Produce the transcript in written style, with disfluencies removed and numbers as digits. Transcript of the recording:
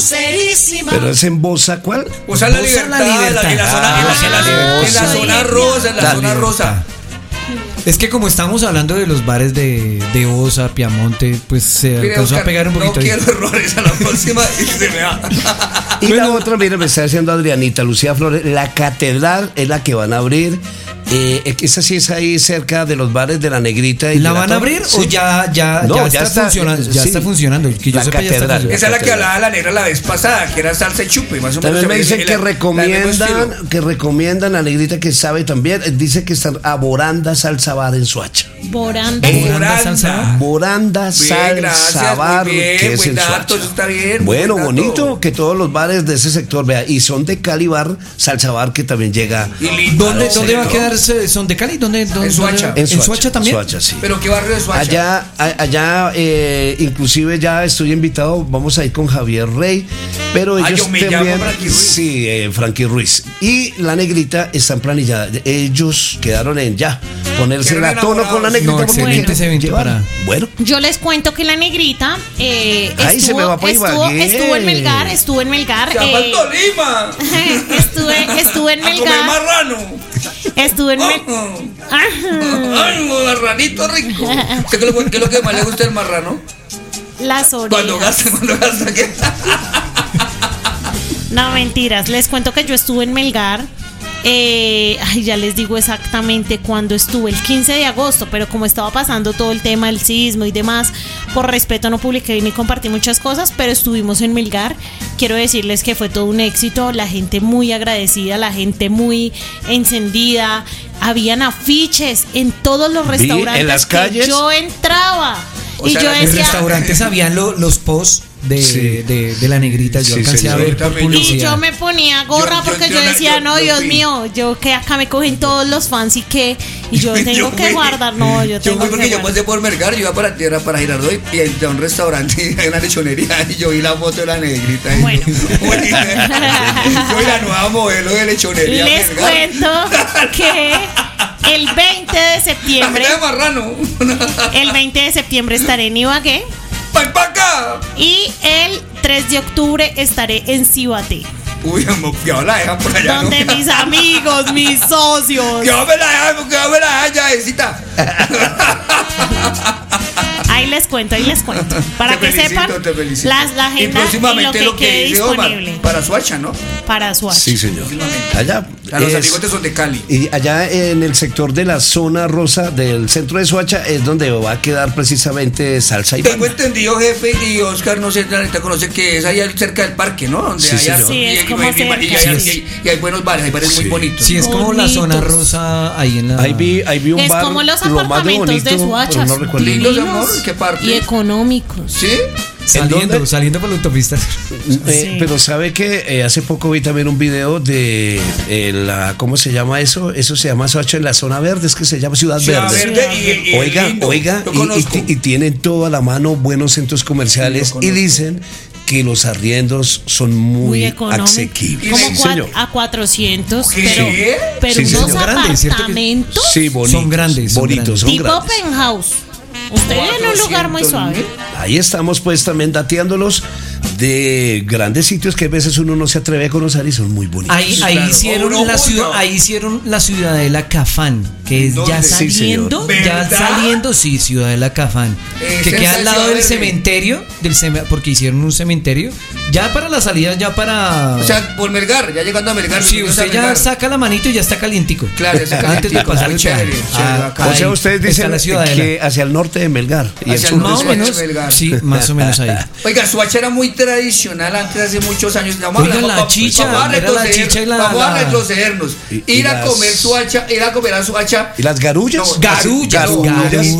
Sincerísima. Pero es en Bosa, ¿cuál? Bosa La Libertad, en la zona rosa. Es que como estamos hablando de los bares de Osa, Piamonte, pues se alcanzó a pegar un poquito. No quiero errores a la próxima y se me va. Y la otra, mira, me está diciendo Adrianita Lucía Flores, la catedral es la que van a abrir. Esa sí es ahí cerca de los bares de la Negrita. Y ¿La van a abrir o ya está funcionando? Ya está funcionando. Que yo sepa, catedral. Esa es la que hablaba la negra la vez pasada, que era salsa y chupe. Más o menos. También me dicen que recomiendan la Negrita, que sabe también. Dice que está a Boranda Salsa Bar en Soacha. Boranda Salsa Bar, que es en Soacha. Está bien. Bueno, bonito que todos los bares de ese sector, vea, y Son de Cali Bar, Salsa Bar, que también llega. ¿Dónde va a quedar Son de Cali? ¿Dónde? En Soacha. ¿En Soacha también? Soacha, sí. ¿Pero qué barrio de Soacha? Allá inclusive ya estoy invitado, vamos a ir con Javier Rey, pero ellos yo me también, llamo Frankie Ruiz. Sí, Frankie Ruiz. Y la Negrita está en planillada. Ellos quedaron en ponerse la tono con la Negrita. No, excelente ese evento para... Bueno. Yo les cuento que la Negrita se me va para Ibagué. estuvo en Melgar. ¡Se llama Tolima! Estuve en ¡A comer Melgar. marrano! Estuve en ¡Ay, un marranito rico! ¿Qué es lo que más le gusta el marrano? Las orejas. Cuando gasta, ¿qué? No, mentiras. Les cuento que yo estuve en Melgar. Ya les digo exactamente cuándo estuve, el 15 de agosto, pero como estaba pasando todo el tema del sismo y demás, por respeto no publiqué ni compartí muchas cosas, pero estuvimos en Melgar. Quiero decirles que fue todo un éxito, la gente muy agradecida, la gente muy encendida, habían afiches en todos los restaurantes en las calles que yo entraba. O y sea, yo en decía, En restaurantes habían los posts de la Negrita. Yo alcancé a ver por publicidad. y yo me ponía gorra porque yo decía, no, Dios mío, yo que acá me cogen todos los fans y yo tengo que guardar, no, yo tengo que porque yo guardar. pasé por Melgar, yo iba para tierra, para Girardot, y entré a un restaurante, hay una lechonería, y yo vi la foto de la Negrita. Bueno. Yo vi la nueva modelo de lechonería. Les cuento que el 20 de septiembre, De marrano. el 20 de septiembre estaré en Ibagué ¡Pampaca! y el 3 de octubre estaré en Cibaté, Uy, ya la dejan por allá. donde ¿no? mis amigos, mis socios. Que me la dejan, ya, Esita. Ahí les cuento. Para Te que felicito, sepan te felicito. la Y agenda y próximamente lo que quede dice Omar, disponible para Soacha, ¿no? para Swatch. Sí, señor. Próximamente. Allá A los amigos de Son de Cali. Y allá en el sector de la zona rosa del centro de Soacha es donde va a quedar precisamente Salsa y Tengo Banda. entendido, jefe, y Oscar, no sé, la neta conoce que es allá cerca del parque, ¿no? Donde Sí, allá señor. Sí, es como cerca. y hay buenos bares, hay bares muy bonitos. Sí, es como la zona Bonitos. rosa ahí en la... Ahí vi un Es bar, como los lo más de apartamentos bonito, de Soacha, pero no recuerdo. Lindos, divinos amor, ¿qué parte? y económicos. ¿Sí? Saliendo por la autopista. Sí. Pero sabe que hace poco vi también un video de ¿cómo se llama eso? Eso se llama Soacha en la zona verde, es que se llama Ciudad Verde. y Oiga, lindo, lo conozco. y tienen todo a la mano buenos centros comerciales Sí, lo y conozco. dicen que los arriendos son muy económicos. asequibles. Como Sí, señor. a 400, ¿Qué? pero Sí, unos señor. Grandes, ¿cierto que- apartamentos Sí, bonitos. Son grandes, son Bonitos, son tipo grandes. penthouse. Usted en un lugar muy 400.000. suave. Ahí estamos pues también dateándolos de grandes sitios que a veces uno no se atreve a conocer y son muy bonitos. Ahí Claro. hicieron Uno, la ciudad, uno. ahí hicieron la Ciudadela Cafán, que es ya ¿Dónde? Sí, saliendo, señor. ya ¿Verdad? saliendo, sí, Ciudadela Cafán, Es que queda al lado del sensacional, cementerio, porque hicieron un cementerio, ya para la salida, ya para... O sea, por Melgar, ya llegando a Melgar. sí, subiéndose a usted ya Melgar. saca la manito y ya está calientico. Claro, ya está Antes de calientico. pasar Muy el chévere, peaje. chévere, acá. O sea, Ahí ustedes está dicen la Ciudadela. que hacia el norte de Melgar y el Hacia sur el de Más o norte. Soacha. menos, Melgar. sí, más o menos ahí. Oiga, Soacha era muy tradicional antes, hace muchos años. Oiga, la chicha, era la chicha y vamos a la- retrocedernos. y Ir a las- comer Soacha, ir a comer a Soacha. ¿Y las garullas? No, Garullas, Garullas.